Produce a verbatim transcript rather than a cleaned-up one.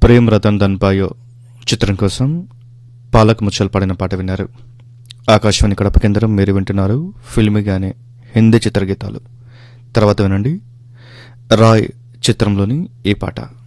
ప్రేమ్ రతన్ ధన్ పాయో చిత్రం కోసం పాలక్ ముచ్చల్ పాడిన పాట విన్నారు. ఆకాశవాణి కడప కేంద్రం మీరు వింటున్నారు ఫిల్మీగానే హిందీ చిత్రగీతాలు. తర్వాత వినండి రాయ్ చిత్రంలోని ఈ పాట.